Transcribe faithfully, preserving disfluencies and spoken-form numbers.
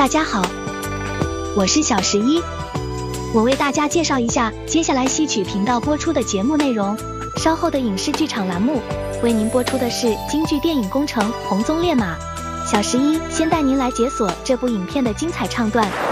大家好，我是小十一，我为大家介绍一下接下来戏曲频道播出的节目内容。稍后的影视剧场栏目为您播出的是京剧电影工程《红鬃烈马》，小十一先带您来解锁这部影片的精彩唱段。